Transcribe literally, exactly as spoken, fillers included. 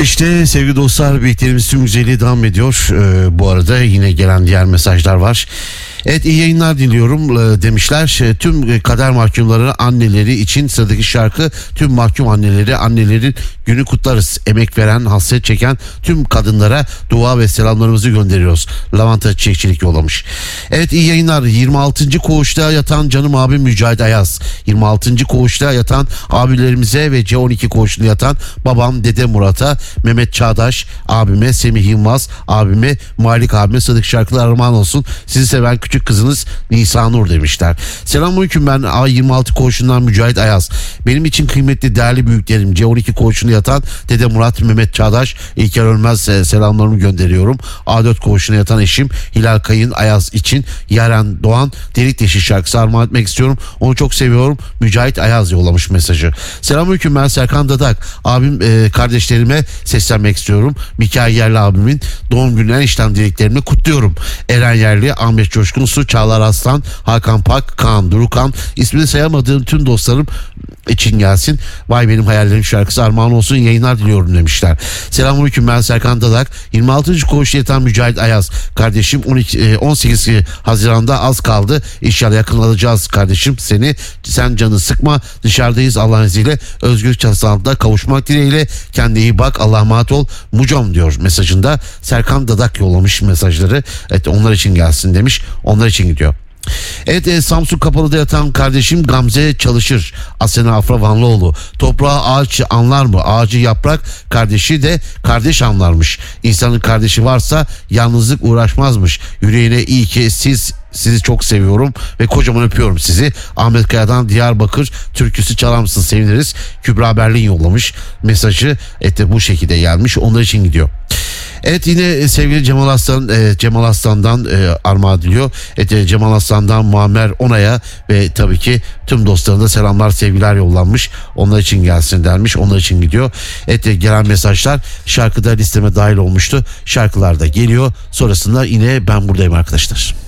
İşte sevgili dostlar, birliklerimiz tüm güzelliği devam ediyor. Ee, bu arada yine gelen diğer mesajlar var. Evet, iyi yayınlar diliyorum e, demişler. E, tüm kader mahkumları anneleri için sıradaki şarkı tüm mahkum anneleri, annelerin günü kutlarız. Emek veren, hasret çeken tüm kadınlara dua ve selamlarımızı gönderiyoruz. Lavanta Çiçekçilik yollamış. Evet, iyi yayınlar. yirmi altıncı koğuşta yatan canım abim Mücahit Ayaz. yirmi altıncı koğuşta yatan abilerimize ve C on iki koğuşunda yatan babam Dede Murat'a, Mehmet Çağdaş abime, Semih Yılmaz abime, Malik abime sıradaki şarkılar armağan olsun. Sizi seven küçük kızınız Nisa Nur demişler. Selamünaleyküm, ben A yirmi altı koğuşundan Mücahit Ayaz. Benim için kıymetli değerli büyüklerim C on iki koğuşunda yatan Dede Murat, Mehmet Çağdaş, İlker Ölmez selamlarımı gönderiyorum. A dört koğuşunda yatan eşim Hilal Kayın Ayaz için Yaren Doğan Delik Deşik şarkısı armağan etmek istiyorum. Onu çok seviyorum. Mücahit Ayaz yollamış mesajı. Selamünaleyküm, ben Serkan Dadak. Abim e, kardeşlerime seslenmek istiyorum. Mikail Yerli abimin doğum günü eniştem dileklerimi kutluyorum. Eren Yerli, Ahmet Coşkun Su, Çağlar Aslan, Hakan Pak, Kaan Durukan, ismini sayamadığım tüm dostlarım için gelsin. Vay benim hayallerim şarkısı armağan olsun, yayınlar diliyorum demişler. Selamünaleyküm, ben Serkan Dadak. yirmi altıncı koğuşta yatan Mücahit Ayaz. Kardeşim on iki, on sekiz Haziran'da az kaldı. İnşallah yakın alacağız kardeşim seni. Sen canını sıkma. Dışarıdayız Allah'ın izniyle. Özgür çatısında kavuşmak dileğiyle. Kendine iyi bak. Allah'a emanet ol. Mucom diyor mesajında. Serkan Dadak yollamış mesajları. Evet, onlar için gelsin demiş. Onlar için gidiyor. Evet, e, Samsun Kapalı'da yatan kardeşim Gamze Çalışır, Asena Afra Vanlıoğlu. Toprağı ağaç anlar mı? Ağacı yaprak, kardeşi de kardeş anlarmış. İnsanın kardeşi varsa yalnızlık uğraşmazmış. Yüreğine iyi ki siz Sizi çok seviyorum ve kocaman öpüyorum sizi. Ahmet Kaya'dan Diyarbakır türküsü çalar mısın, seviniriz. Kübra Berlin yollamış mesajı. Evet, bu şekilde gelmiş. Onlar için gidiyor. Evet, yine sevgili Cemal Aslan, e, Cemal Aslan'dan e, armağan ediliyor. Evet, e, Cemal Aslan'dan Muammer Onay'a ve tabii ki tüm dostlarına selamlar, sevgiler yollanmış. Onlar için gelsin denmiş. Onlar için gidiyor. Evet, e, gelen mesajlar şarkıda listeme dahil olmuştu. Şarkılar da geliyor. Sonrasında yine ben buradayım arkadaşlar.